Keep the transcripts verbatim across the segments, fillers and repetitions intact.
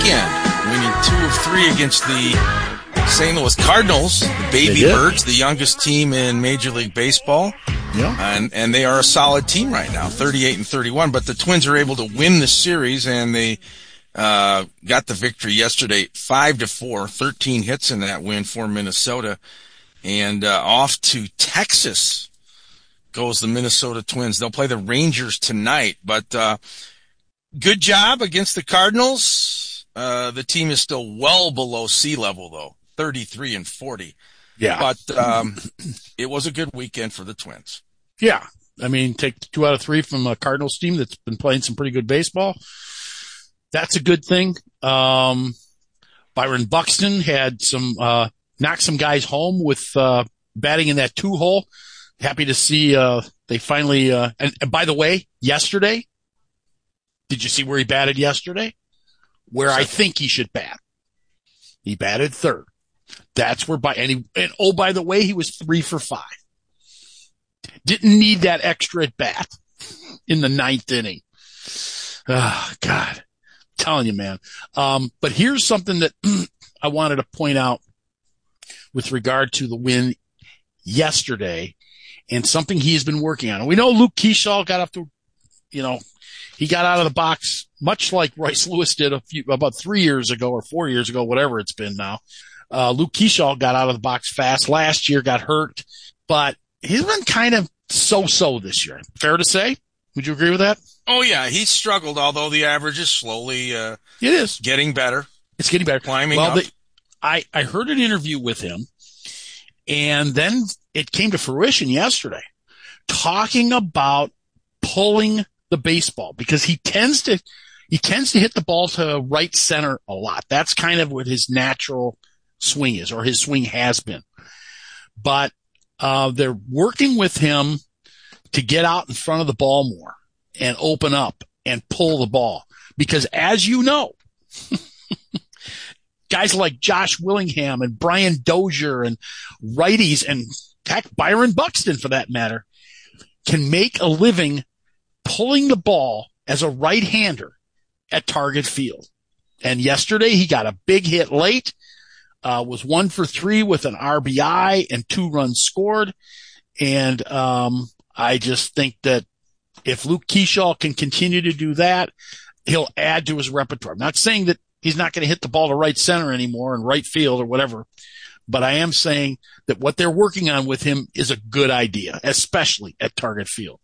weekend, winning two of three against the Saint Louis Cardinals, the Baby Birds, the youngest team in Major League Baseball. Yeah. And and they are a solid team right now, thirty-eight and thirty-one. But the Twins are able to win the series, and they uh got the victory yesterday, five to four, thirteen hits in that win for Minnesota. And uh, off to Texas goes the Minnesota Twins. They'll play the Rangers tonight, but uh good job against the Cardinals. Uh the team is still well below sea level, though, thirty-three and forty. Yeah. But um it was a good weekend for the Twins. Yeah. I mean, take two out of three from a Cardinals team that's been playing some pretty good baseball. That's a good thing. Um Byron Buxton had some uh knocked some guys home with uh batting in that two hole. Happy to see uh they finally uh and, and by the way, yesterday, did you see where he batted yesterday? Where I think he should bat. He batted third. That's where by and he and oh by the way, he was three for five. Didn't need that extra at bat in the ninth inning. Oh God. I'm telling you, man. Um but here's something that I wanted to point out with regard to the win yesterday, and something he has been working on. We know Luke Keeschall got off to, you know, he got out of the box much like Royce Lewis did a few, about three years ago or four years ago, whatever it's been now. Uh, Luke Keeschall got out of the box fast last year, got hurt, but he's been kind of so-so this year. Fair to say? Would you agree with that? Oh yeah, he struggled, although the average is slowly uh it is getting better. It's getting better. Climbing well, up. The, I, I heard an interview with him, and then it came to fruition yesterday, talking about pulling the baseball, because he tends to, he tends to hit the ball to right center a lot. That's kind of what his natural swing is, or his swing has been. But, uh, they're working with him to get out in front of the ball more and open up and pull the ball. Because as you know, guys like Josh Willingham and Brian Dozier and righties, and heck, Byron Buxton for that matter, can make a living pulling the ball as a right-hander at Target Field. And yesterday he got a big hit late, uh, was one for three with an R B I and two runs scored. And um I just think that if Luke Keeschall can continue to do that, he'll add to his repertoire. I'm not saying that he's not going to hit the ball to right center anymore and right field or whatever, but I am saying that what they're working on with him is a good idea, especially at Target Field.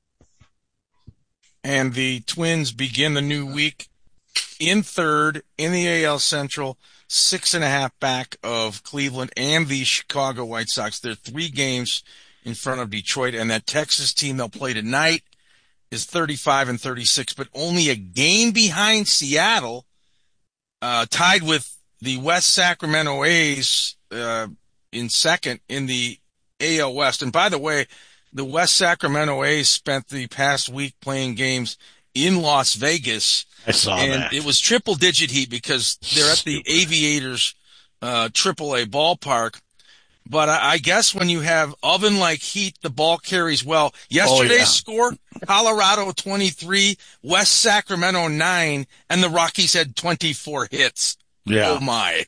And the Twins begin the new week in third in the A L Central, six and a half back of Cleveland and the Chicago White Sox. They're three games in front of Detroit, and that Texas team they'll play tonight is thirty-five and thirty-six, but only a game behind Seattle, uh, tied with the West Sacramento A's, uh, in second in the A L West. And by the way, the West Sacramento A's spent the past week playing games in Las Vegas. I saw and that. It was triple digit heat because they're at the Aviators, uh, triple A ballpark. But I, I guess when you have oven-like heat, the ball carries well. Yesterday's oh, yeah. score, Colorado twenty-three, West Sacramento nine, and the Rockies had twenty-four hits. Yeah. Oh, my.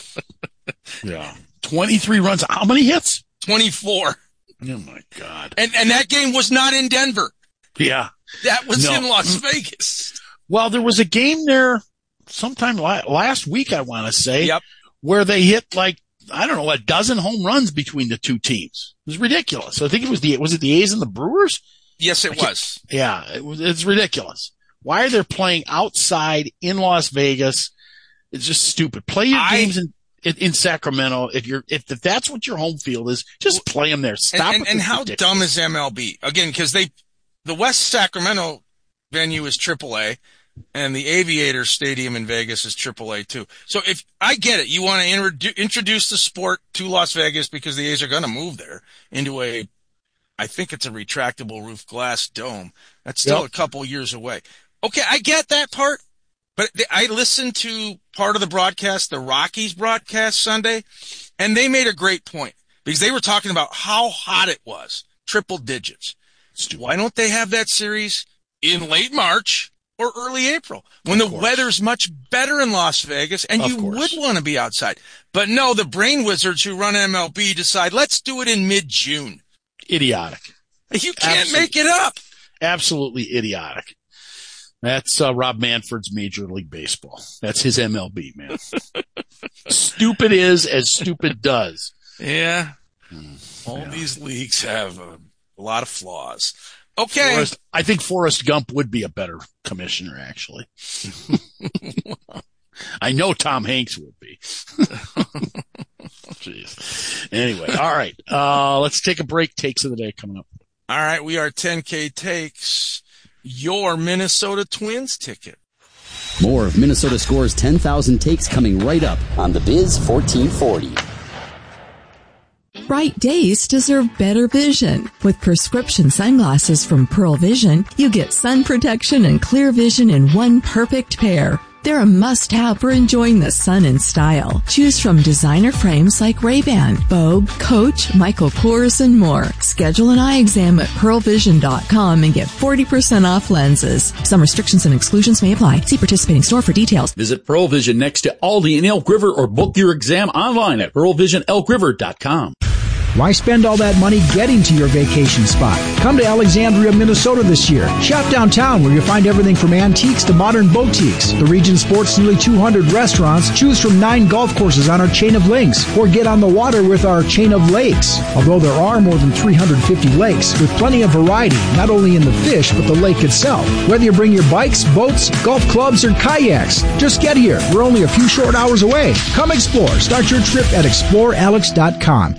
Yeah. twenty-three runs. How many hits? twenty-four. Oh, my God. And and that game was not in Denver. Yeah. That was no. in Las Vegas. Well, there was a game there sometime la- last week, I want to say, Yep. where they hit like, I don't know, a dozen home runs between the two teams. It was ridiculous. I think it was the, was it the A's and the Brewers? Yes, it was. Yeah, it was, it's ridiculous. Why are they playing outside in Las Vegas? It's just stupid. Play your I, games in, in, in Sacramento. If you're, if, if that's what your home field is, just play them there. Stop. And, and, and how ridiculous. Dumb is M L B? Again, cause they, the West Sacramento venue is triple A. And the Aviators Stadium in Vegas is triple A too. So if I get it, you want to introdu- introduce the sport to Las Vegas because the A's are going to move there into a, I think it's a retractable roof glass dome. That's still yep. a couple years away. Okay, I get that part, but I listened to part of the broadcast, the Rockies broadcast Sunday, and they made a great point because they were talking about how hot it was, triple digits. Why don't they have that series in late March? or early April when Of the course. weather's much better in Las Vegas and Of you course. would want to be outside. But no, the brain wizards who run M L B decide, let's do it in mid-June. Idiotic. You can't Absolutely. make it up. Absolutely idiotic. That's uh, Rob Manfred's Major League Baseball. That's his M L B, man. Stupid is as stupid does. Yeah. All Yeah. these leagues have a, a lot of flaws. Okay. Forrest, I think Forrest Gump would be a better commissioner, actually. I know Tom Hanks would be. Jeez. Anyway, all right. Uh, let's take a break. Takes of the day coming up. All right. We are ten K Takes, your Minnesota Twins ticket. More of Minnesota Score's ten thousand takes coming right up on The Biz fourteen forty. Bright days deserve better vision. With prescription sunglasses from Pearl Vision, you get sun protection and clear vision in one perfect pair. They're a must-have for enjoying the sun in style. Choose from designer frames like Ray-Ban, Vogue, Coach, Michael Kors, and more. Schedule an eye exam at pearl vision dot com and get forty percent off lenses. Some restrictions and exclusions may apply. See participating store for details. Visit Pearl Vision next to Aldi in Elk River or book your exam online at pearl vision elk river dot com. Why spend all that money getting to your vacation spot? Come to Alexandria, Minnesota this year. Shop downtown where you'll find everything from antiques to modern boutiques. The region sports nearly two hundred restaurants. Choose from nine golf courses on our chain of links or get on the water with our chain of lakes. Although there are more than three hundred fifty lakes with plenty of variety, not only in the fish but the lake itself. Whether you bring your bikes, boats, golf clubs, or kayaks, just get here. We're only a few short hours away. Come explore. Start your trip at explore alex dot com.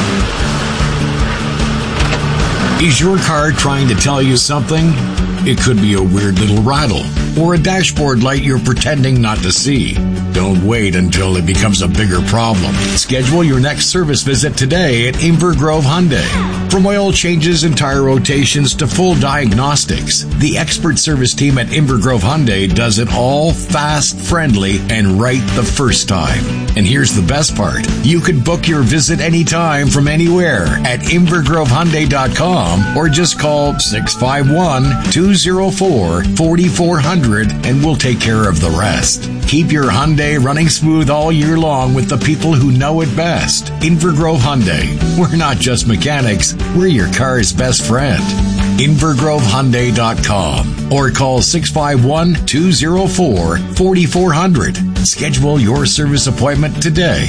Is your car trying to tell you something? It could be a weird little rattle or a dashboard light you're pretending not to see. Don't wait until it becomes a bigger problem. Schedule your next service visit today at Inver Grove Hyundai. From oil changes and tire rotations to full diagnostics, the expert service team at Inver Grove Hyundai does it all fast, friendly, and right the first time. And here's the best part. You can book your visit anytime from anywhere at inver grove hyundai dot com or just call six five one, two oh four, four four zero zero and we'll take care of the rest. Keep your Hyundai running smooth all year long with the people who know it best. Inver Grove Hyundai. We're not just mechanics, we're your car's best friend. inver grove hyundai dot com or call six five one, two oh four, four four zero zero. Schedule your service appointment today.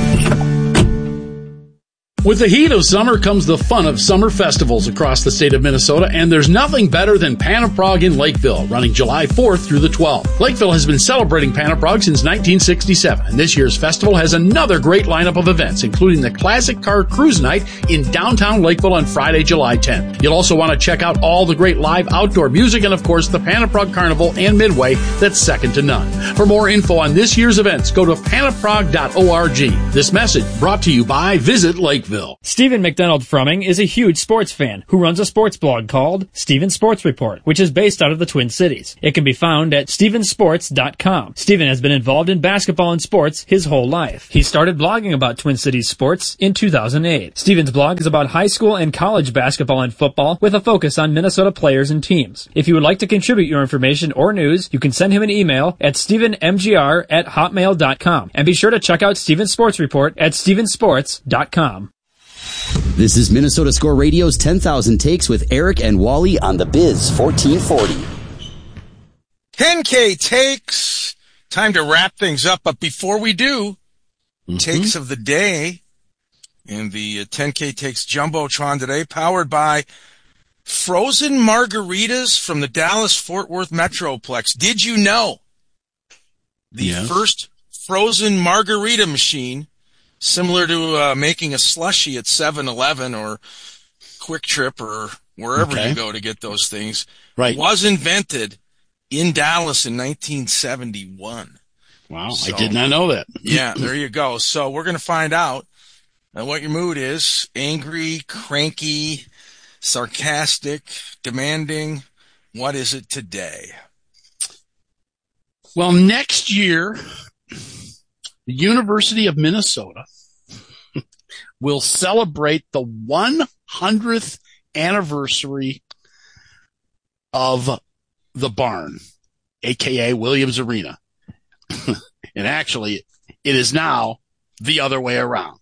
With the heat of summer comes the fun of summer festivals across the state of Minnesota, and there's nothing better than Panaprog in Lakeville, running July fourth through the twelfth. Lakeville has been celebrating Panaprog since nineteen sixty-seven, and this year's festival has another great lineup of events, including the Classic Car Cruise Night in downtown Lakeville on Friday, July tenth. You'll also want to check out all the great live outdoor music and, of course, the Panaprog Carnival and Midway that's second to none. For more info on this year's events, go to panaprog dot org. This message brought to you by Visit Lakeville. Stephen McDonald Frumming is a huge sports fan who runs a sports blog called Stephen Sports Report, which is based out of the Twin Cities. It can be found at steven sports dot com. Stephen has been involved in basketball and sports his whole life. He started blogging about Twin Cities sports in two thousand eight. Stephen's blog is about high school and college basketball and football with a focus on Minnesota players and teams. If you would like to contribute your information or news, you can send him an email at stephen m g r at hotmail dot com. And be sure to check out Stephen Sports Report at steven sports dot com. This is Minnesota Score Radio's ten thousand Takes with Eric and Wally on The Biz fourteen forty. ten K Takes. Time to wrap things up. But before we do, mm-hmm. Takes of the day in the ten K Takes Jumbotron today, powered by frozen margaritas from the Dallas-Fort Worth Metroplex. Did you know the yes. first frozen margarita machine, similar to uh, making a slushie at seven eleven or Quick Trip or wherever okay. you go to get those things, right. was invented in Dallas in nineteen seventy-one. Wow, so, I did not know that. Yeah, there you go. So we're going to find out uh, what your mood is. Angry, cranky, sarcastic, demanding. What is it today? Well, next year, the University of Minnesota will celebrate the one hundredth anniversary of the barn. A K A Williams Arena. And actually, it is now the other way around.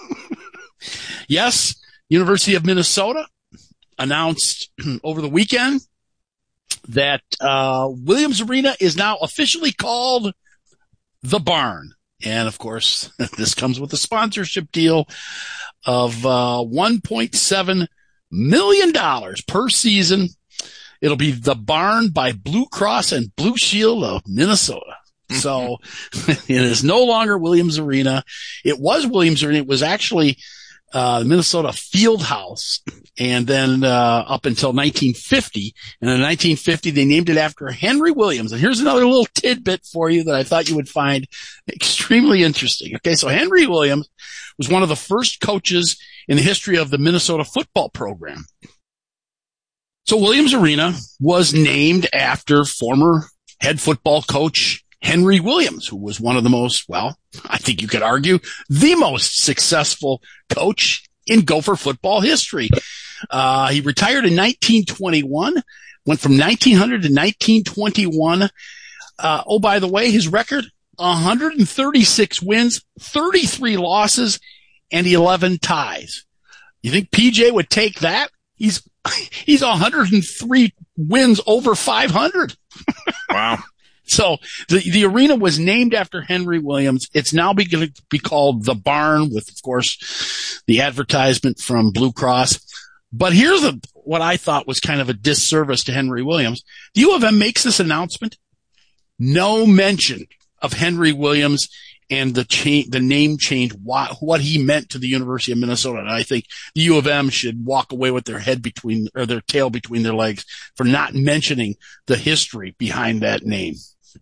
Yes, University of Minnesota announced over the weekend that uh, Williams Arena is now officially called The Barn. And, of course, this comes with a sponsorship deal of uh, one point seven million dollars per season. It'll be The Barn by Blue Cross and Blue Shield of Minnesota. So it is no longer Williams Arena. It was Williams Arena. It was actually uh, the Minnesota Fieldhouse. And then uh, up until nineteen fifty. And in nineteen fifty, they named it after Henry Williams. And here's another little tidbit for you that I thought you would find extremely interesting. Okay, so Henry Williams was one of the first coaches in the history of the Minnesota football program. So Williams Arena was named after former head football coach Henry Williams, who was one of the most, well, I think you could argue, the most successful coach in Gopher football history. Uh, he retired in nineteen twenty-one, went from nineteen hundred to nineteen twenty-one. Uh, oh, by the way, his record, one hundred thirty-six wins, thirty-three losses, and eleven ties. You think P J would take that? He's, he's one hundred three wins over five hundred. Wow. So the, the arena was named after Henry Williams. It's now going to be called The Barn with, of course, the advertisement from Blue Cross. But here's a, what I thought was kind of a disservice to Henry Williams. The U of M makes this announcement. No mention of Henry Williams and the change, the name change, what, what he meant to the University of Minnesota. And I think the U of M should walk away with their head between, or their tail between their legs for not mentioning the history behind that name.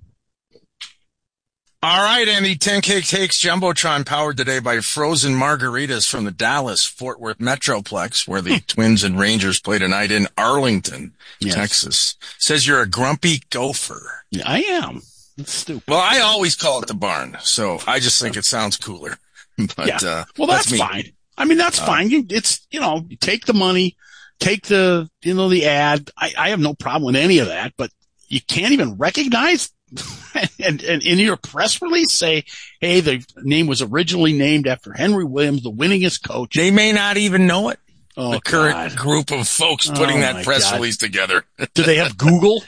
All right, Andy, ten K Takes Jumbotron, powered today by frozen margaritas from the Dallas-Fort Worth Metroplex, where the Twins and Rangers play tonight in Arlington, yes. Texas. Says you're a grumpy gopher. Yeah, I am. That's stupid. Well, I always call it the Barn, so I just think it sounds cooler. But, yeah. uh, well, that's, that's fine. I mean, that's uh, fine. You, it's, you know, you take the money, take the, you know, the ad. I, I have no problem with any of that, but you can't even recognize and, and in your press release say, hey, the name was originally named after Henry Williams, the winningest coach. They may not even know it. Oh, the current God. group of folks putting oh, that press God. release together. Do they have Google?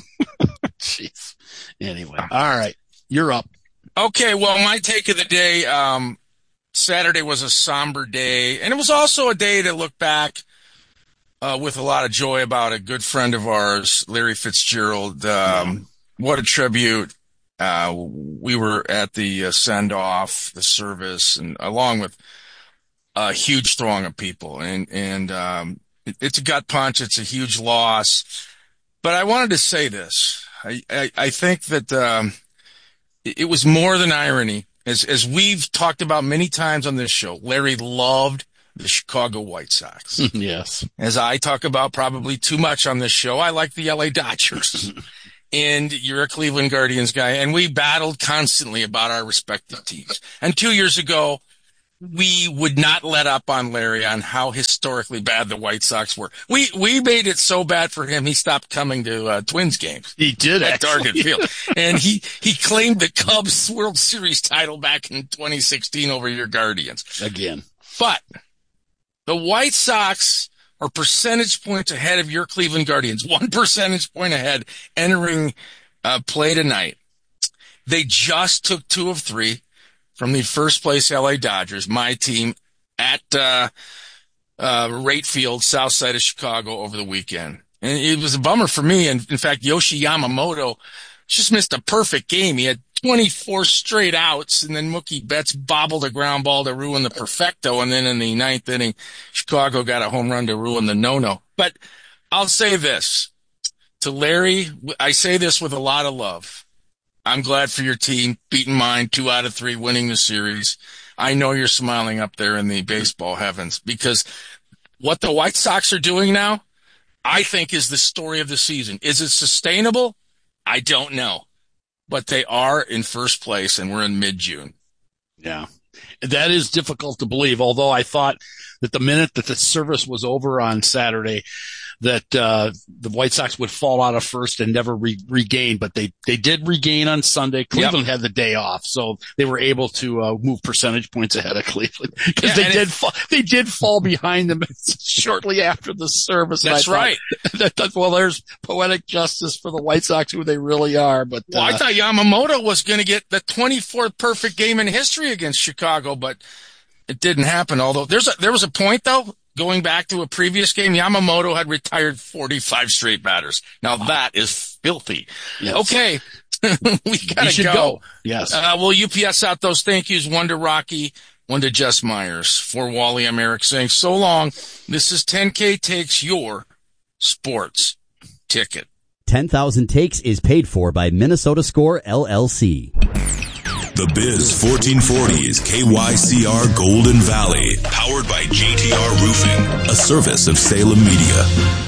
Jeez. Anyway. All right. You're up. Okay. Well, my take of the day, um, Saturday was a somber day, and it was also a day to look back uh, with a lot of joy about a good friend of ours, Larry Fitzgerald. Um, what a tribute. Uh, we were at the uh, send-off, the service, and along with a huge throng of people. And, and um, it, it's a gut punch. It's a huge loss. But I wanted to say this. I, I, I think that um, it, it was more than irony. As, as we've talked about many times on this show, Larry loved the Chicago White Sox. Yes. As I talk about probably too much on this show, I like the L A Dodgers. And you're a Cleveland Guardians guy, and we battled constantly about our respective teams. And two years ago, we would not let up on Larry on how historically bad the White Sox were. We we made it so bad for him, he stopped coming to uh, Twins games. He did at actually. Target Field. And he, he claimed the Cubs World Series title back in twenty sixteen over your Guardians. Again. But the White Sox are percentage points ahead of your Cleveland Guardians, one percentage point ahead entering uh, play tonight. They just took two of three from the first place L A Dodgers, my team, at uh, uh, Rate Field, south side of Chicago over the weekend. And it was a bummer for me. And in fact, Yoshi Yamamoto just missed a perfect game. He had twenty-four straight outs, and then Mookie Betts bobbled a ground ball to ruin the perfecto. And then in the ninth inning, Chicago got a home run to ruin the no-no. But I'll say this to Larry. I say this with a lot of love. I'm glad for your team beating mine, two out of three, winning the series. I know you're smiling up there in the baseball heavens, because what the White Sox are doing now, I think, is the story of the season. Is it sustainable? I don't know. But they are in first place, and we're in mid-June. Yeah. That is difficult to believe, although I thought that the minute that the service was over on Saturday, that uh the White Sox would fall out of first and never re- regain, but they they did regain on Sunday. Cleveland yep. had the day off, so they were able to uh, move percentage points ahead of Cleveland because yeah, they did it, fall, they did fall behind them shortly after the service. That's thought, right. That, that, well, there's poetic justice for the White Sox, who they really are. But well, uh, I thought Yamamoto was going to get the twenty-fourth perfect game in history against Chicago, but it didn't happen. Although there's a, there was a point though. Going back to a previous game, Yamamoto had retired forty-five straight batters. Now that is filthy. Yes. Okay. we gotta go. go. Yes. Uh, we'll U P S out those thank yous. One to Rocky, one to Jess Myers. For Wally, I'm Eric saying so long. This is ten K Takes, your sports ticket. ten thousand Takes is paid for by Minnesota Score, L L C. The Biz fourteen forty is K Y C R Golden Valley, powered by J T R Roofing, a service of Salem Media.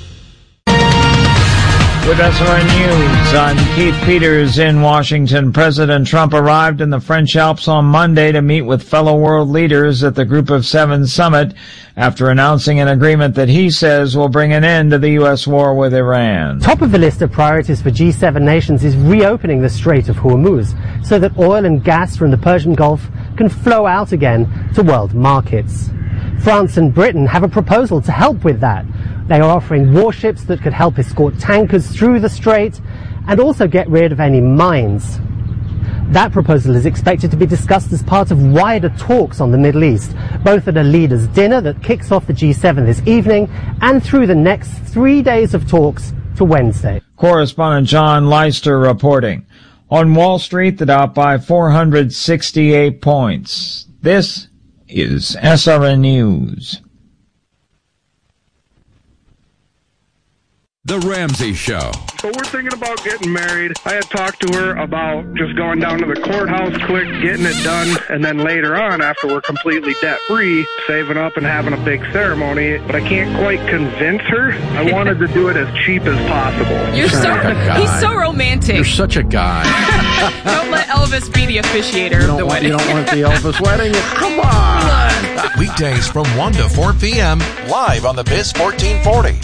With S R N News, I'm Keith Peters in Washington. President Trump arrived in the French Alps on Monday to meet with fellow world leaders at the Group of Seven summit after announcing an agreement that he says will bring an end to the U S war with Iran. Top of the list of priorities for G seven nations is reopening the Strait of Hormuz so that oil and gas from the Persian Gulf can flow out again to world markets. France and Britain have a proposal to help with that. They are offering warships that could help escort tankers through the strait and also get rid of any mines. That proposal is expected to be discussed as part of wider talks on the Middle East, both at a leaders' dinner that kicks off the G seven this evening and through the next three days of talks to Wednesday. Correspondent John Leister reporting. On Wall Street, the Dow by four hundred sixty-eight points. This is S R N News. The Ramsey Show. So we're thinking about getting married. I had talked to her about just going down to the courthouse quick, getting it done, and then later on, after we're completely debt-free, saving up and having a big ceremony. But I can't quite convince her. I wanted to do it as cheap as possible. You're so, he's so romantic. You're such a guy. Don't let Elvis be the officiator of the want, wedding. You don't want the Elvis wedding? Come on. Weekdays from one to four p.m. live on the Biz fourteen forty.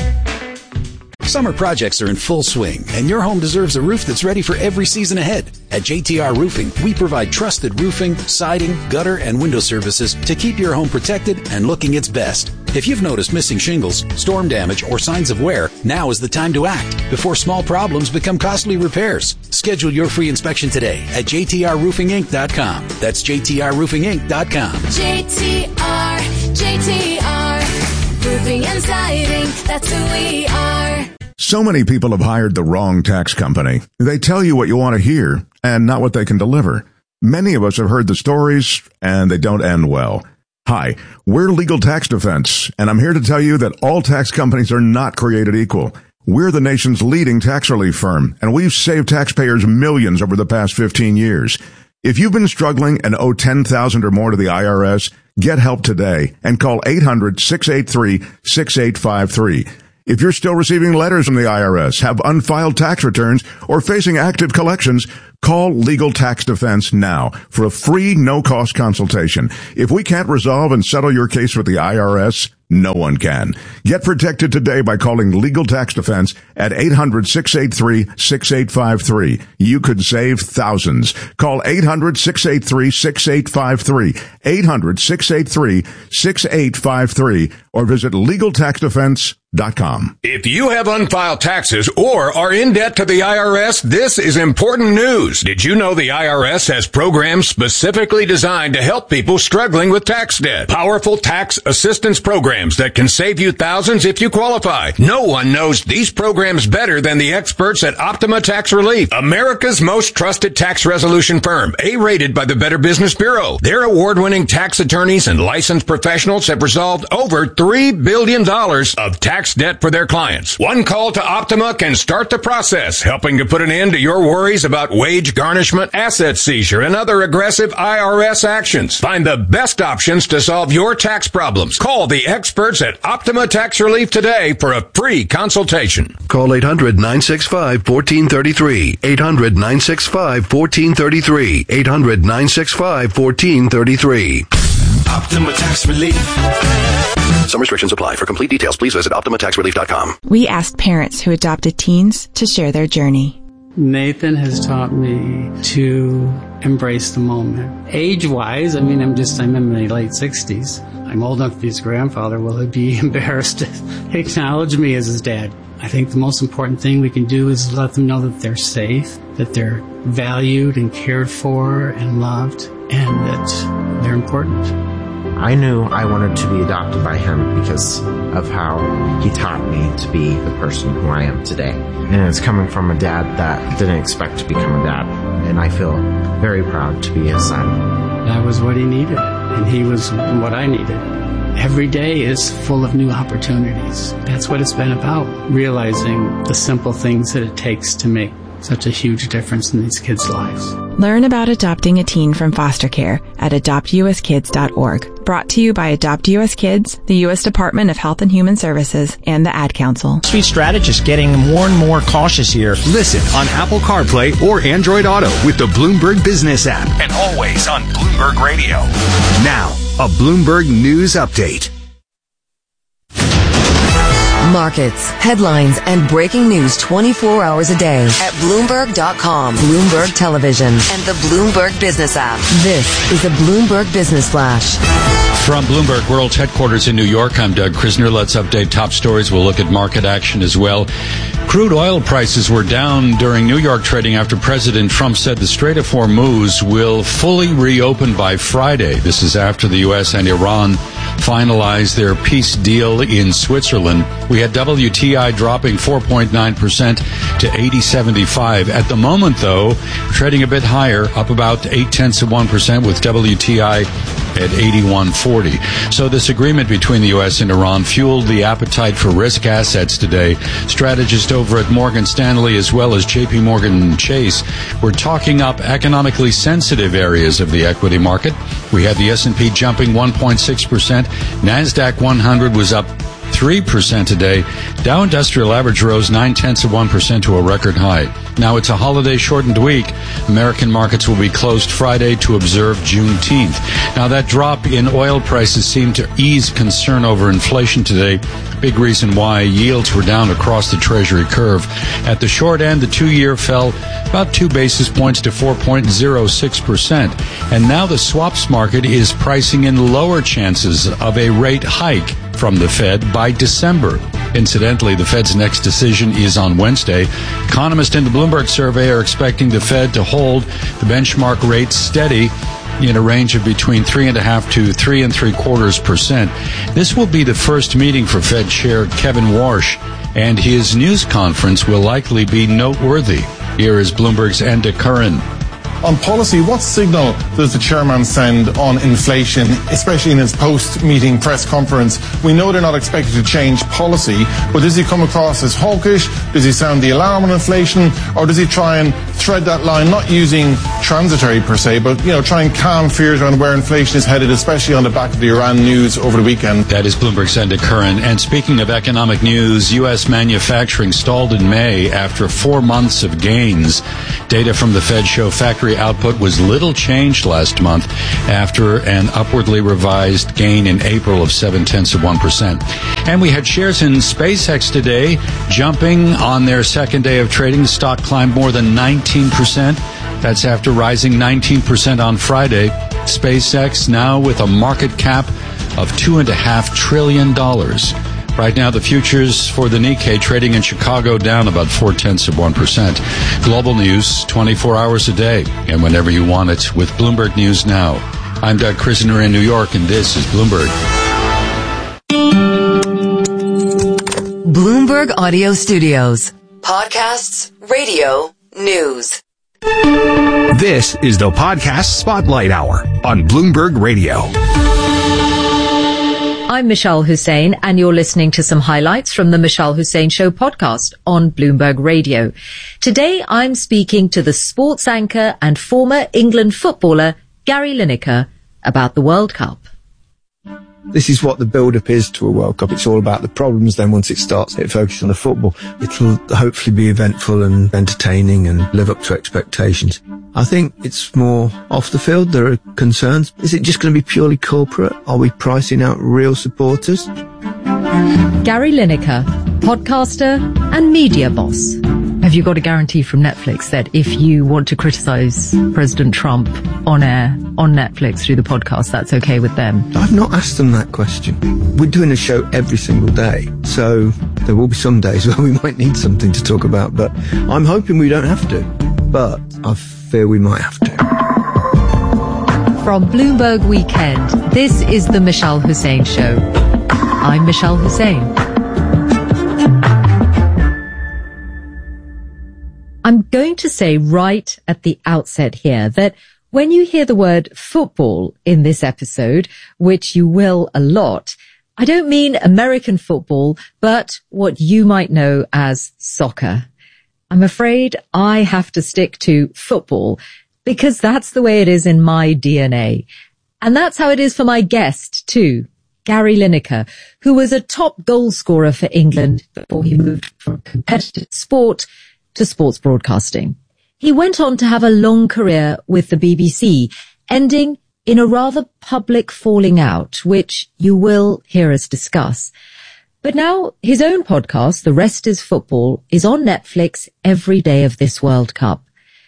Summer projects are in full swing, and your home deserves a roof that's ready for every season ahead. At J T R Roofing, we provide trusted roofing, siding, gutter, and window services to keep your home protected and looking its best. If you've noticed missing shingles, storm damage, or signs of wear, now is the time to act before small problems become costly repairs. Schedule your free inspection today at J T R roofing inc dot com. That's J T R roofing inc dot com. J T R, J T R, roofing and siding, that's who we are. So many people have hired the wrong tax company. They tell you what you want to hear and not what they can deliver. Many of us have heard the stories, and they don't end well. Hi, we're Legal Tax Defense, and I'm here to tell you that all tax companies are not created equal. We're the nation's leading tax relief firm, and we've saved taxpayers millions over the past fifteen years. If you've been struggling and owe ten thousand dollars or more to the I R S, get help today and call eight hundred, six eight three, six eight five three. If you're still receiving letters from the I R S, have unfiled tax returns, or facing active collections, call Legal Tax Defense now for a free, no-cost consultation. If we can't resolve and settle your case with the I R S, no one can. Get protected today by calling Legal Tax Defense at eight hundred, six eight three, six eight five three. You could save thousands. Call eight hundred, six eight three, six eight five three, eight hundred, six eight three, six eight five three, or visit legal tax defense dot com. If you have unfiled taxes or are in debt to the I R S, this is important news. Did you know the I R S has programs specifically designed to help people struggling with tax debt? Powerful tax assistance programs that can save you thousands if you qualify. No one knows these programs better than the experts at Optima Tax Relief, America's most trusted tax resolution firm, A-rated by the Better Business Bureau. Their award-winning tax attorneys and licensed professionals have resolved over three billion dollars of tax debt for their clients. One call to Optima can start the process, helping to put an end to your worries about wage garnishment, asset seizure, and other aggressive I R S actions. Find the best options to solve your tax problems. Call the experts at Optima Tax Relief today for a free consultation. Call eight hundred, nine six five, one four three three. eight hundred, nine six five, one four three three. eight hundred, nine six five, one four three three. Optima Tax Relief. Some restrictions apply. For complete details, please visit Optima Tax Relief dot com. We asked parents who adopted teens to share their journey. Nathan has taught me to embrace the moment. Age-wise, I mean, I'm just, I'm in my late sixties. I'm old enough to be his grandfather. Will he be embarrassed to acknowledge me as his dad? I think the most important thing we can do is let them know that they're safe, that they're valued and cared for and loved, and that they're important. I knew I wanted to be adopted by him because of how he taught me to be the person who I am today. And it's coming from a dad that didn't expect to become a dad. And I feel very proud to be his son. That was what he needed, and he was what I needed. Every day is full of new opportunities. That's what it's been about, realizing the simple things that it takes to make such a huge difference in these kids' lives. Learn about adopting a teen from foster care at adopt u s kids dot org. Brought to you by Adopt U S Kids, the U S Department of Health and Human Services, and the Ad Council. Street strategists getting more and more cautious here. Listen on Apple CarPlay or Android Auto with the Bloomberg Business app. And always on Bloomberg Radio. Now, a Bloomberg News Update. Markets, headlines, and breaking news twenty-four hours a day at Bloomberg dot com, Bloomberg Television, and the Bloomberg Business app. This is a Bloomberg Business Flash. From Bloomberg World's headquarters in New York, I'm Doug Krisner. Let's update top stories. We'll look at market action as well. Crude oil prices were down during New York trading after President Trump said the Strait of Hormuz will fully reopen by Friday. This is after the U S and Iran finalized their peace deal in Switzerland. We had W T I dropping four point nine percent to eighty seventy-five. At the moment, though, trading a bit higher, up about eight tenths of one percent with W T I at eighty-one forty. So this agreement between the U S and Iran fueled the appetite for risk assets today. Strategists over at Morgan Stanley as well as J P Morgan Chase were talking up economically sensitive areas of the equity market. We had the S and P jumping one point six percent. NASDAQ one hundred was up three percent today. Dow Industrial Average rose nine tenths of one percent to a record high. Now it's a holiday shortened week. American markets will be closed Friday to observe Juneteenth. Now that drop in oil prices seemed to ease concern over inflation today. Big reason why yields were down across the Treasury curve. At the short end, the two-year fell about two basis points to four point oh six percent. And now the swaps market is pricing in lower chances of a rate hike from the Fed by December. Incidentally, the Fed's next decision is on Wednesday. Economists in the Bloomberg survey are expecting the Fed to hold the benchmark rate steady in a range of between three and a half to three and three quarters percent. This will be the first meeting for Fed Chair Kevin Warsh, and his news conference will likely be noteworthy. Here is Bloomberg's Enda Curran. On policy, what signal does the chairman send on inflation, especially in his post-meeting press conference? We know they're not expected to change policy, but does he come across as hawkish? Does he sound the alarm on inflation? Or does he try and thread that line, not using transitory per se, but, you know, try and calm fears around where inflation is headed, especially on the back of the Iran news over the weekend? That is Bloomberg's Enda Curran. And speaking of economic news, U S manufacturing stalled in May after four months of gains. Data from the Fed show factory output was little changed last month after an upwardly revised gain in April of seven tenths of one percent. And we had shares in SpaceX today jumping on their second day of trading. The stock climbed more than nineteen percent. That's after rising nineteen percent on Friday. SpaceX now with a market cap of two and a half trillion dollars. Right now, the futures for the Nikkei trading in Chicago down about four tenths of one percent. Global news twenty-four hours a day and whenever you want it with Bloomberg News Now. I'm Doug Krisner in New York, and this is Bloomberg. Bloomberg Audio Studios. Podcasts, radio, news. This is the Podcast Spotlight Hour on Bloomberg Radio. I'm Michelle Hussein, and you're listening to some highlights from the Michelle Hussein Show podcast on Bloomberg Radio. Today, I'm speaking to the sports anchor and former England footballer Gary Lineker about the World Cup. This is what the build-up is to a World Cup. It's all about the problems. Then once it starts, it focuses on the football. It'll hopefully be eventful and entertaining and live up to expectations. I think it's more off the field. There are concerns. Is it just going to be purely corporate? Are we pricing out real supporters? Gary Lineker, podcaster and media boss. Have you got a guarantee from Netflix that if you want to criticize President Trump on air, on Netflix through the podcast, that's okay with them? I've not asked them that question. We're doing a show every single day, so there will be some days where we might need something to talk about, but I'm hoping we don't have to. But I fear we might have to. From Bloomberg Weekend, this is the Michelle Hussein Show. I'm Michelle Hussein. I'm going to say right at the outset here that when you hear the word football in this episode, which you will a lot, I don't mean American football, but what you might know as soccer. I'm afraid I have to stick to football because that's the way it is in my D N A. And that's how it is for my guest too, Gary Lineker, who was a top goal scorer for England before he moved from competitive sport to sports broadcasting. He went on to have a long career with the B B C, ending in a rather public falling out, which you will hear us discuss. But now his own podcast, The Rest is Football, is on Netflix every day of this World Cup.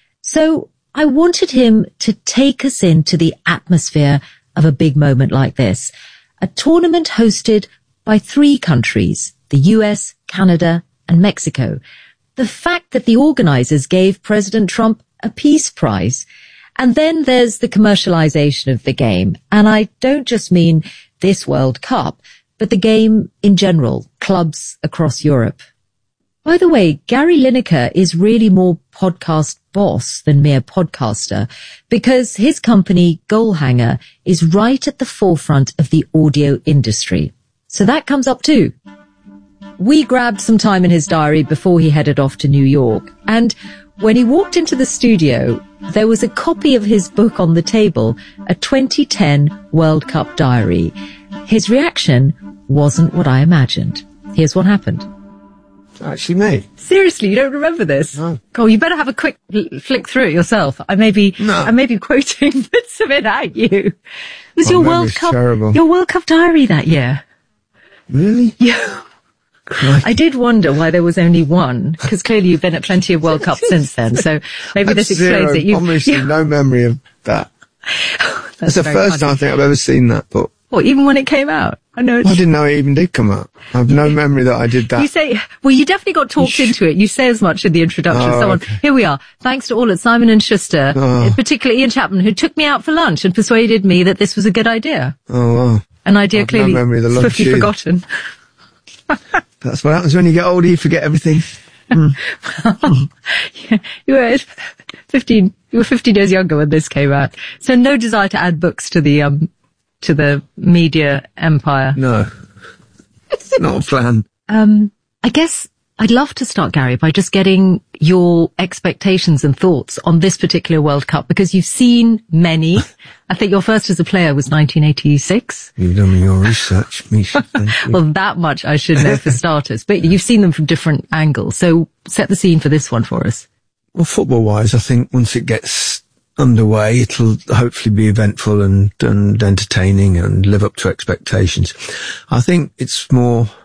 So I wanted him to take us into the atmosphere of a big moment like this, a tournament hosted by three countries, the U S, Canada, and Mexico. The fact that the organizers gave President Trump a peace prize. And then there's the commercialization of the game. And I don't just mean this World Cup, but the game in general, clubs across Europe. By the way, Gary Lineker is really more podcast boss than mere podcaster because his company, Goalhanger, is right at the forefront of the audio industry. So that comes up too. We grabbed some time in his diary before he headed off to New York, and when he walked into the studio, there was a copy of his book on the table, a twenty ten World Cup diary. His reaction wasn't what I imagined. Here's what happened. Actually, me. Seriously, you don't remember this? No. Oh, you better have a quick l- flick through it yourself. I may be, no. I may be quoting bits of it at you. It was My your World memory's Cup, terrible. your World Cup diary that year. Really? Yeah. Crikey. I did wonder why there was only one, because clearly you've been at plenty of World Cups since then, so maybe this explains Zero, it. You've, Honestly, you, no memory of that. That's That's the very first funny. time I think I've ever seen that book. What, even when it came out? I know it's... I didn't know it even did come out. I have no memory that I did that. You say, well, you definitely got talked into it. You say as much in the introduction. Oh, so on. okay. Here we are. Thanks to all at Simon and Schuster, Oh. particularly Ian Chapman, who took me out for lunch and persuaded me that this was a good idea. Oh, wow. An idea I have no clearly memory of the lunch swiftly either. forgotten. That's what happens when you get older, you forget everything. Mm. Yeah, you were fifteen. You were fifteen years younger when this came out. So no desire to add books to the um to the media empire. No. Not a plan. Um, I guess I'd love to start, Gary, by just getting your expectations and thoughts on this particular World Cup, because you've seen many. I think your first as a player was nineteen eighty-six. You've done your research, Misha. Thank you. Well, that much I should know for starters, but you've seen them from different angles. So set the scene for this one for us. Well, football-wise, I think once it gets underway, it'll hopefully be eventful and, and entertaining and live up to expectations. I think it's more